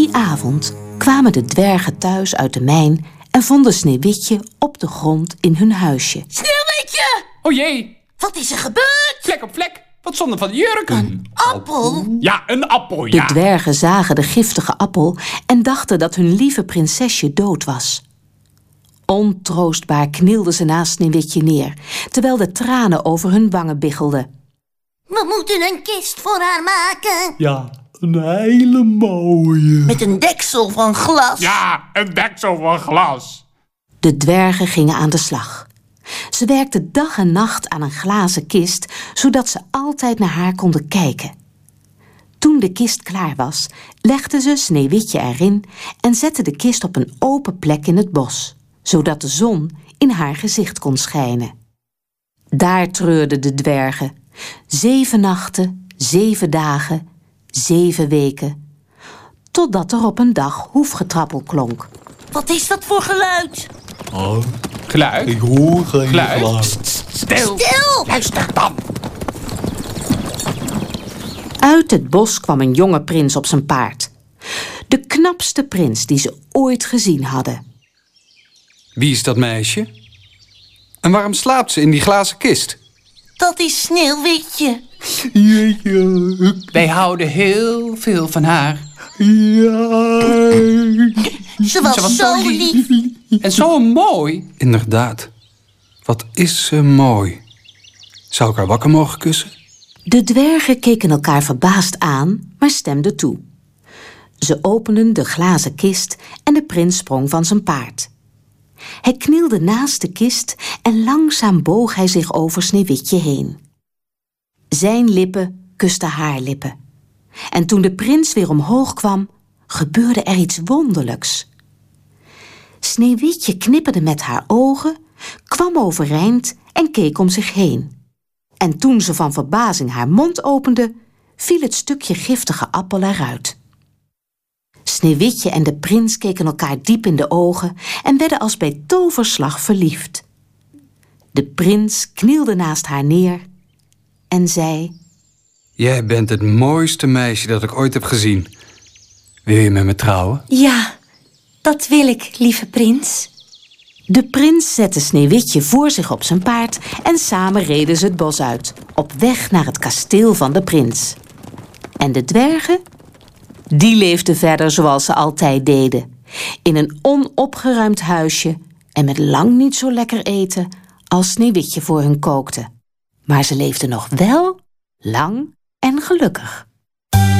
Die avond kwamen de dwergen thuis uit de mijn en vonden Sneeuwwitje op de grond in hun huisje. Sneeuwwitje! O jee, Wat is er gebeurd? vlek op vlek. Wat zonde van de jurken. Een appel? Ja, een appel, ja. De dwergen zagen de giftige appel en dachten dat hun lieve prinsesje dood was. Ontroostbaar knielden ze naast Sneeuwwitje neer, terwijl de tranen over hun wangen biggelden. We moeten een kist voor haar maken. Ja, een hele mooie. Met een deksel van glas. Ja, een deksel van glas. De dwergen gingen aan de slag. Ze werkten dag en nacht aan een glazen kist, zodat ze altijd naar haar konden kijken. Toen de kist klaar was, legden ze Sneeuwwitje erin en zetten de kist op een open plek in het bos, zodat de zon in haar gezicht kon schijnen. Daar treurden de dwergen. 7 nachten, 7 dagen, 7 weken, totdat er op een dag hoefgetrappel klonk. Wat is dat voor geluid? Oh, Geluid. ik hoor geen Geluid. geluid. Stil. Stil! Luister dan. Uit het bos kwam een jonge prins op zijn paard. De knapste prins die ze ooit gezien hadden. Wie is dat meisje? En waarom slaapt ze in die glazen kist? Dat is Sneeuwwitje. Jeetje, Wij houden heel veel van haar. ja. Ze was zo lief. En zo mooi. Inderdaad. Wat is ze mooi. Zou ik haar wakker mogen kussen? De dwergen keken elkaar verbaasd aan, maar stemden toe. Ze openden de glazen kist en de prins sprong van zijn paard. Hij knielde naast de kist en langzaam boog hij zich over Sneeuwwitje heen. Zijn lippen kusten haar lippen. En toen de prins weer omhoog kwam, gebeurde er iets wonderlijks. Sneeuwwitje knipperde met haar ogen, kwam overeind en keek om zich heen. En toen ze van verbazing haar mond opende, viel het stukje giftige appel eruit. Sneeuwwitje en de prins keken elkaar diep in de ogen en werden als bij toverslag verliefd. De prins knielde naast haar neer en zei: Jij bent het mooiste meisje dat ik ooit heb gezien. Wil je met me trouwen? Ja, dat wil ik, lieve prins. De prins zette Sneeuwwitje voor zich op zijn paard en samen reden ze het bos uit, op weg naar het kasteel van de prins. En de dwergen? Die leefden verder zoals ze altijd deden, in een onopgeruimd huisje en met lang niet zo lekker eten als Sneeuwwitje voor hun kookte. Maar ze leefden nog wel lang en gelukkig.